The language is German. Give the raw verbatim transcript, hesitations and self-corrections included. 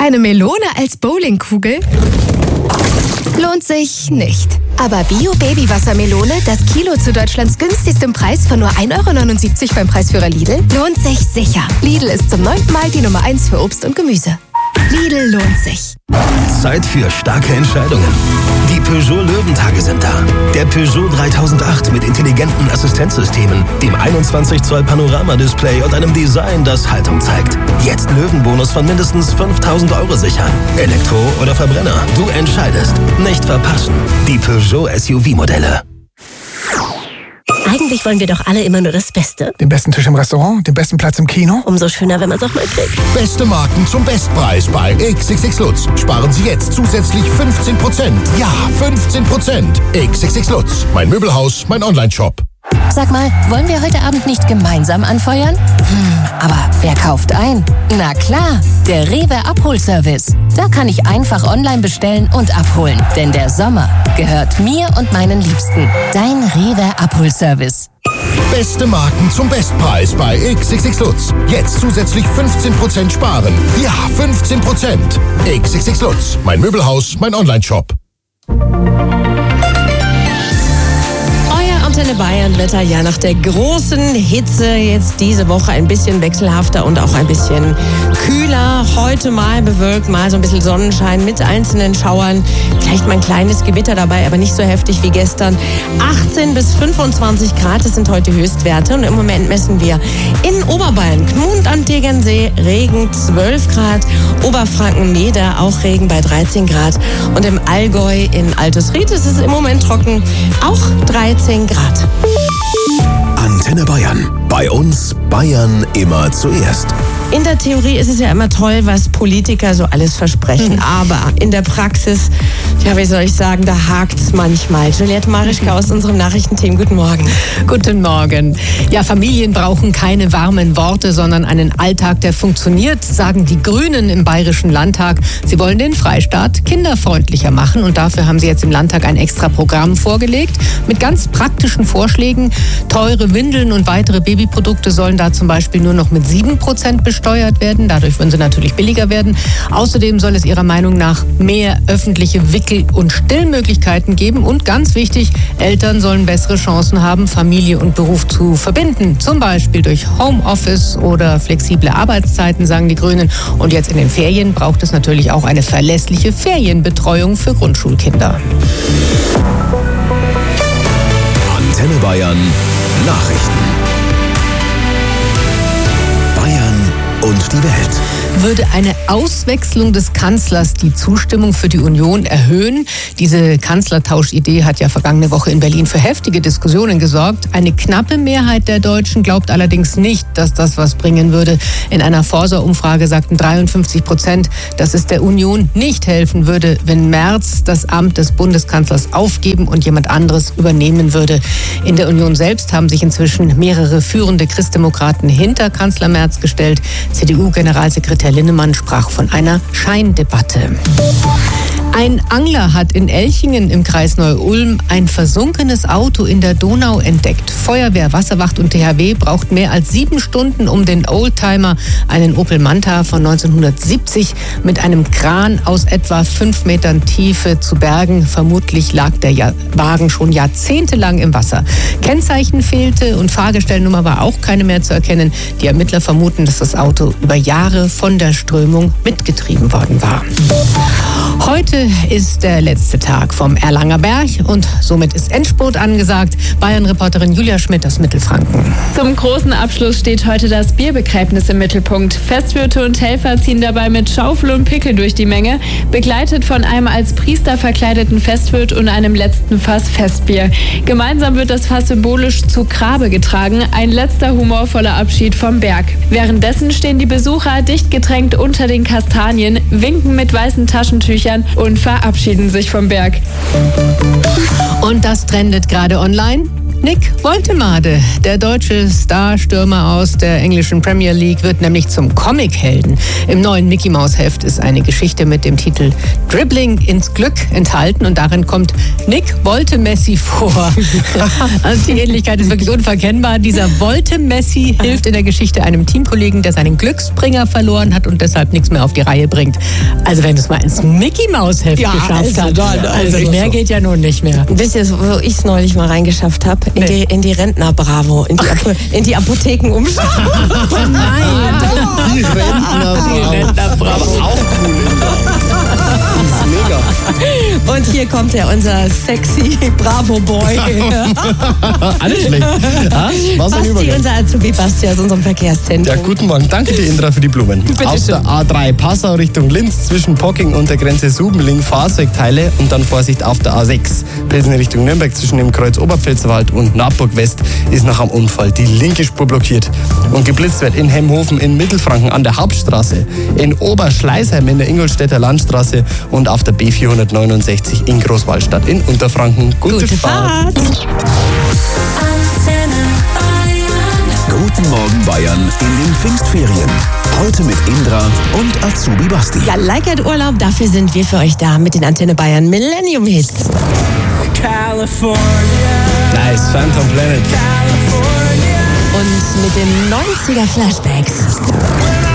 Eine Melone als Bowlingkugel? Lohnt sich nicht. Aber Bio-Baby-Wassermelone, das Kilo zu Deutschlands günstigstem Preis von nur ein Euro neunundsiebzig beim Preisführer Lidl, lohnt sich sicher. Lidl ist zum neunten Mal die Nummer eins für Obst und Gemüse. Lidl lohnt sich. Zeit für starke Entscheidungen. Die Peugeot Löwentage sind da. Der Peugeot dreitausendacht mit intelligenten Assistenzsystemen, dem einundzwanzig Zoll Panoramadisplay und einem Design, das Haltung zeigt. Jetzt Löwenbonus von mindestens fünftausend Euro sichern. Elektro oder Verbrenner, du entscheidest. Nicht verpassen. Die Peugeot S U V-Modelle. Eigentlich wollen wir doch alle immer nur das Beste. Den besten Tisch im Restaurant, den besten Platz im Kino. Umso schöner, wenn man es auch mal kriegt. Beste Marken zum Bestpreis bei X X X Lutz. Sparen Sie jetzt zusätzlich fünfzehn Prozent. Ja, fünfzehn Prozent. X X X Lutz. Mein Möbelhaus, mein Online-Shop. Sag mal, wollen wir heute Abend nicht gemeinsam anfeuern? Hm, aber wer kauft ein? Na klar, der Rewe Abholservice. Da kann ich einfach online bestellen und abholen. Denn der Sommer gehört mir und meinen Liebsten. Dein Rewe Abholservice. Beste Marken zum Bestpreis bei X X X Lutz. Jetzt zusätzlich fünfzehn Prozent sparen. Ja, fünfzehn Prozent. X X X Lutz. Mein Möbelhaus, mein Online-Shop. Antenne Bayern Wetter, ja, nach der großen Hitze jetzt diese Woche ein bisschen wechselhafter und auch ein bisschen kühler. Heute mal bewölkt, mal so ein bisschen Sonnenschein mit einzelnen Schauern. Vielleicht mal ein kleines Gewitter dabei, aber nicht so heftig wie gestern. achtzehn bis fünfundzwanzig Grad, das sind heute Höchstwerte. Und im Moment messen wir in Oberbayern, Gmund am Tegernsee, Regen zwölf Grad. Oberfranken, Meder, auch Regen bei dreizehn Grad. Und im Allgäu in Altusried ist es im Moment trocken, auch dreizehn Grad. Antenne Bayern. Bei uns Bayern immer zuerst. In der Theorie ist es ja immer toll, was Politiker so alles versprechen. Mhm. Aber in der Praxis, ja, wie soll ich sagen, da hakt's manchmal. Juliette Marischka aus unserem Nachrichtenteam, guten Morgen. Guten Morgen. Ja, Familien brauchen keine warmen Worte, sondern einen Alltag, der funktioniert, sagen die Grünen im Bayerischen Landtag. Sie wollen den Freistaat kinderfreundlicher machen und dafür haben sie jetzt im Landtag ein extra Programm vorgelegt mit ganz praktischen Vorschlägen. Teure Windeln und weitere Babyprodukte sollen da zum Beispiel nur noch mit sieben Prozent besteuert werden. Dadurch würden sie natürlich billiger werden. Außerdem soll es ihrer Meinung nach mehr öffentliche Wickel- und Stillmöglichkeiten geben. Und ganz wichtig, Eltern sollen bessere Chancen haben, Familie und Beruf zu verbinden. Zum Beispiel durch Homeoffice oder flexible Arbeitszeiten, sagen die Grünen. Und jetzt in den Ferien braucht es natürlich auch eine verlässliche Ferienbetreuung für Grundschulkinder. Antenne Bayern Nachrichten. Bayern und die Welt. Würde eine Auswechslung des Kanzlers die Zustimmung für die Union erhöhen? Diese Kanzlertauschidee hat ja vergangene Woche in Berlin für heftige Diskussionen gesorgt. Eine knappe Mehrheit der Deutschen glaubt allerdings nicht, dass das was bringen würde. In einer Forsa-Umfrage sagten dreiundfünfzig Prozent, dass es der Union nicht helfen würde, wenn Merz das Amt des Bundeskanzlers aufgeben und jemand anderes übernehmen würde. In der Union selbst haben sich inzwischen mehrere führende Christdemokraten hinter Kanzler Merz gestellt. C D U-Generalsekretär Herr Linnemann sprach von einer Scheindebatte. Ein Angler hat in Elchingen im Kreis Neu-Ulm ein versunkenes Auto in der Donau entdeckt. Feuerwehr, Wasserwacht und T H W braucht mehr als sieben Stunden, um den Oldtimer, einen Opel Manta von neunzehnhundertsiebzig, mit einem Kran aus etwa fünf Metern Tiefe zu bergen. Vermutlich lag der Wagen schon jahrzehntelang im Wasser. Kennzeichen fehlte und Fahrgestellnummer war auch keine mehr zu erkennen. Die Ermittler vermuten, dass das Auto über Jahre von der Strömung mitgetrieben worden war. Heute ist der letzte Tag vom Erlanger Berg und somit ist Endspurt angesagt. Bayern-Reporterin Julia Schmidt aus Mittelfranken. Zum großen Abschluss steht heute das Bierbegräbnis im Mittelpunkt. Festwirte und Helfer ziehen dabei mit Schaufel und Pickel durch die Menge, begleitet von einem als Priester verkleideten Festwirt und einem letzten Fass Festbier. Gemeinsam wird das Fass symbolisch zu Grabe getragen, ein letzter humorvoller Abschied vom Berg. Währenddessen stehen die Besucher dicht gedrängt unter den Kastanien, winken mit weißen Taschentüchern und verabschieden sich vom Berg. Und das trendet gerade online. Nick Woltemade, der deutsche Starstürmer aus der englischen Premier League, wird nämlich zum Comichelden. Im neuen Mickey Mouse Heft ist eine Geschichte mit dem Titel Dribbling ins Glück enthalten und darin kommt Nick Wolte-Messi vor. Also die Ähnlichkeit ist wirklich unverkennbar. Dieser Wolte-Messi hilft in der Geschichte einem Teamkollegen, der seinen Glücksbringer verloren hat und deshalb nichts mehr auf die Reihe bringt. Also wenn du es mal ins Mickey Mouse Heft ja, geschafft hast, also, also mehr so. Geht ja nun nicht mehr. Wisst ihr, wo ich es neulich mal reingeschafft habe? In, nee. die, in die Rentner-Bravo, in die, Apo- in die Apothekenumschau. Oh nein! Die Rentner-Bravo. Die Rentner-Bravo. Auch cool. Die ist mega. Und hier kommt ja unser sexy Bravo-Boy. Alles schlecht. Ah, was ein Basti, unser Azubi Basti aus unserem Verkehrszentrum. Ja, guten Morgen. Danke dir, Indra, für die Blumen. Bitte Auf schön. der A drei Passau Richtung Linz zwischen Pocking und der Grenze Subenling Fahrzeugteile und dann Vorsicht auf der A sechs Pilsen Richtung Nürnberg zwischen dem Kreuz Oberpfälzerwald und Nordburg West ist nach einem Unfall die linke Spur blockiert. Und geblitzt wird in Hemhofen in Mittelfranken an der Hauptstraße, in Oberschleißheim in der Ingolstädter Landstraße und auf der B vierhundertneunundsechzig in Großwallstadt in Unterfranken. Gute, Gute Fahrt! Fahrt. Guten Morgen Bayern in den Pfingstferien. Heute mit Indra und Azubi Basti. Ja, Like Urlaub, dafür sind wir für euch da mit den Antenne Bayern Millennium Hits. California. Nice, Phantom Planet. Und mit den neunziger Flashbacks.